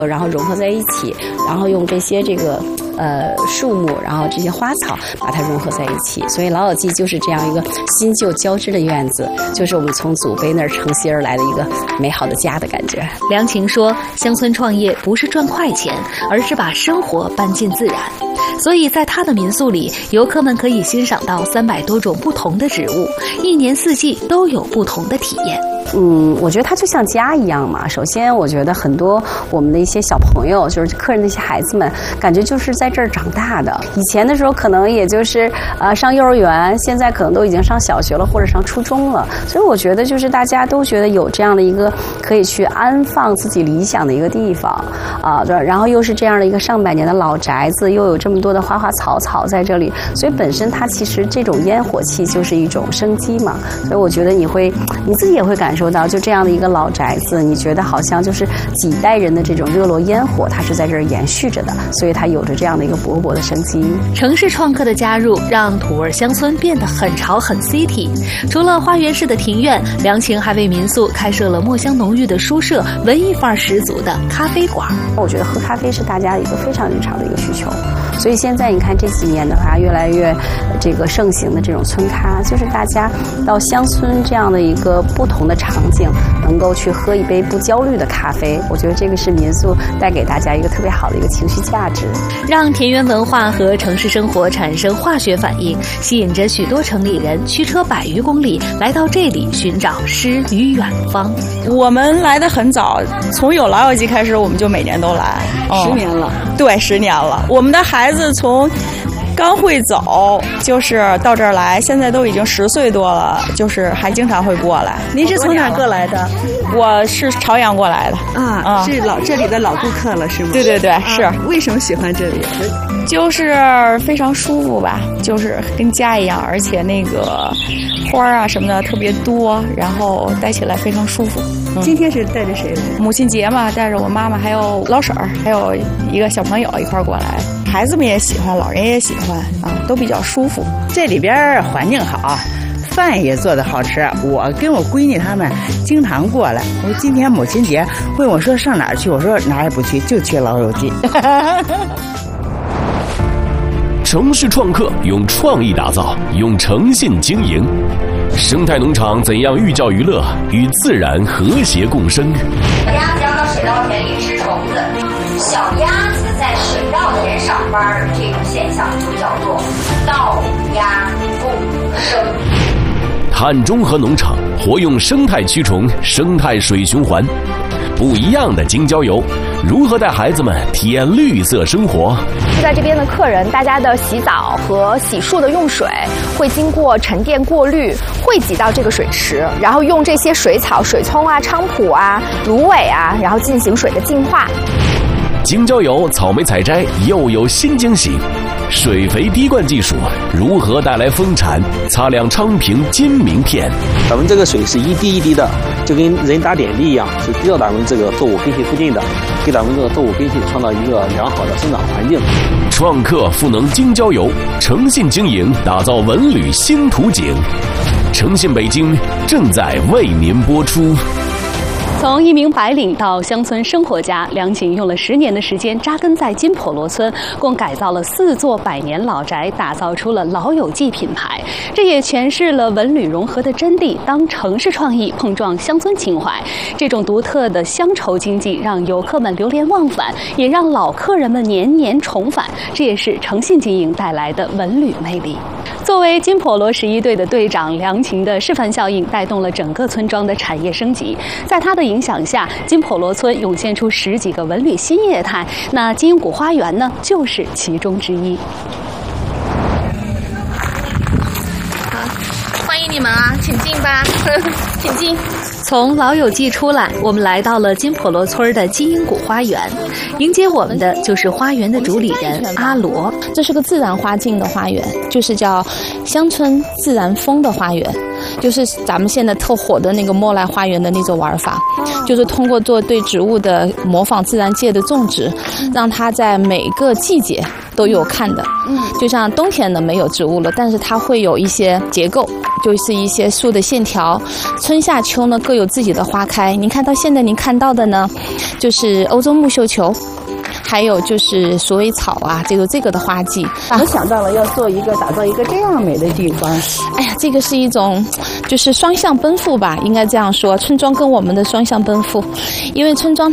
然后融合在一起，然后用这些树木，然后这些花草把它融合在一起。所以老友记就是这样一个新旧交织的院子，就是我们从祖辈那儿承袭而来的一个美好的家的感觉。 梁晴说，乡村创业不是赚快钱，而是把生活搬进自然。所以在他的民宿里，游客们可以欣赏到300多种不同的植物，一年四季都有不同的体验。 我觉得它就像家一样嘛。首先，我觉得很多我们的一些小朋友，就是客人的一些孩子们，感觉就是在这儿长大的。以前的时候可能也就是上幼儿园，现在可能都已经上小学了或者上初中了。所以我觉得就是大家都觉得有这样的一个可以去安放自己理想的一个地方然后又是这样的一个上百年的老宅子，又有这么多的花花草草在这里，所以本身它其实这种烟火气就是一种生机嘛。所以我觉得你自己也会感受到，就这样的一个老宅子，你觉得好像就是几代人的这种热络烟火，它是在这儿延续着的，所以它有着这样的一个勃勃的生机。 城市创客的加入，让土味乡村变得很潮很 city。除了花园式的庭院，梁晴还为民宿开设了墨香浓郁的书舍，文艺范儿十足的咖啡馆。 我觉得喝咖啡是大家一个非常日常的一个需求，所以现在你看这几年的话，越来越盛行的这种村咖，就是大家到乡村这样的一个不同的场景，能够去喝一杯不焦虑的咖啡。我觉得这个是民宿带给大家一个特别好的一个情绪价值， 让田园文化和城市生活产生化学反应，吸引着许多城里人驱车100余公里来到这里寻找诗与远方。 我们来得很早，从有老友记开始，我们就每年都来 10年了。 对，10年了。我们的孩子从刚会走，就是到这儿来，现在都已经10岁多了，就是还经常会过来。 您是从哪儿过来的？ 我是朝阳过来的是这里的老顾客了，是吗？ 对对对，是。 为什么喜欢这里？ 就是非常舒服吧，就是跟家一样，而且那个花啊什么的特别多，然后待起来非常舒服。 今天是带着谁来？ 母亲节嘛，带着我妈妈还有老婶儿，还有一个小朋友一块儿过来。孩子们也喜欢，老人也喜欢都比较舒服。 这里边环境好，饭也做得好吃。我跟我闺女他们经常过来。我今天母亲节问我说上哪儿去，我说哪儿也不去，就去老友记。 城市创客用创意打造，用诚信经营。生态农场怎样寓教于乐，与自然和谐共生？ 鸭子要到水稻田里吃虫子，小鸭子在水稻田上班，这种现象就叫做稻鸭共生。 碳中和农场活用生态驱虫，生态水循环。不一样的京郊游，如何带孩子们体验绿色生活？ 住在这边的客人，大家的洗澡和洗漱的用水会经过沉淀过滤，汇集到这个水池，然后用这些水草、水葱啊、菖蒲啊、芦苇啊，然后进行水的净化。 京郊游草莓采摘又有新惊喜，水肥滴灌技术如何带来丰产？擦亮昌平金名片。 咱们这个水是一滴一滴的，就跟人打点滴一样，是滴到咱们这个作物根系附近的，给咱们这个作物根系创造一个良好的生长环境。 创客赋能京郊游，诚信经营打造文旅新图景。诚信北京正在为您播出。 从一名白领到乡村生活家，梁晴用了10年的时间扎根在金笸罗村，共改造了4座100年老宅，打造出了老友记品牌。这也诠释了文旅融合的真谛。当城市创意碰撞乡村情怀，这种独特的乡愁经济让游客们流连忘返，也让老客人们年年重返。这也是诚信经营带来的文旅魅力。作为金笸罗11队的队长，梁晴的示范效应带动了整个村庄的产业升级。在他的影响下，金笸罗村涌现出10几个文旅新业态，那金鹰谷花园呢，就是其中之一。 好，欢迎你们啊，请进吧，请进。 从老友记出来，我们来到了金笸罗村的金鹰谷花园，迎接我们的就是花园的主理人阿罗。 这是个自然花境的花园，就是叫乡村自然风的花园，就是咱们现在特火的那个莫奈花园的那种玩法，就是通过做对植物的模仿自然界的种植，让它在每个季节都有看的。就像冬天呢没有植物了，但是它会有一些结构，就是一些树的线条。春夏秋呢各有自己的花开。您看到现在您看到的呢，就是欧洲木绣球。还有就是鼠尾草啊，这个的花季。 我想到了要打造一个这样美的地方。 哎呀，这个是一种就是双向奔赴吧，应该这样说，村庄跟我们的双向奔赴，因为村庄